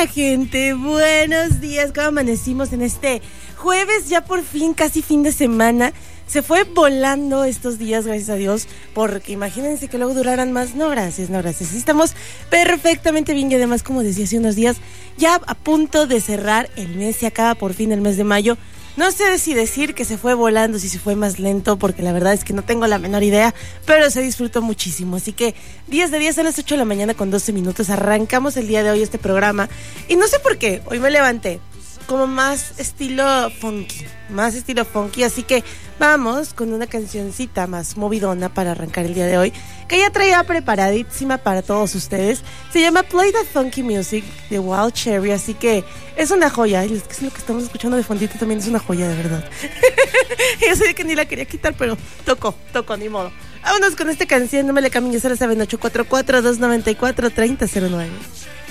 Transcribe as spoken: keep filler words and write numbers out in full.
Hola gente, buenos días, ¿cómo amanecimos en este jueves? Ya por fin, casi fin de semana. Se fue volando estos días, gracias a Dios, porque imagínense que luego duraran más. No, gracias, no, gracias. Sí, estamos perfectamente bien y además, como decía hace unos días, ya a punto de cerrar el mes. Se acaba por fin el mes de mayo. No sé si decir que se fue volando, si se fue más lento, porque la verdad es que no tengo la menor idea, pero se disfrutó muchísimo. Así que diez de diez a las ocho de la mañana con doce minutos, arrancamos el día de hoy este programa. Y no sé por qué, hoy me levanté como más estilo funky, más estilo funky, así que vamos con una cancioncita más movidona para arrancar el día de hoy, que ya traía preparadísima para todos ustedes. Se llama Play That Funky Music de Wild Cherry, así que es una joya. Es que es lo que estamos escuchando de fondito, también es una joya, de verdad. Yo sé que ni la quería quitar, pero tocó, tocó, ni modo. Vámonos con esta canción, no me le cambien, ya se la saben, ocho cuatro cuatro, dos nueve cuatro, tres cero cero nueve.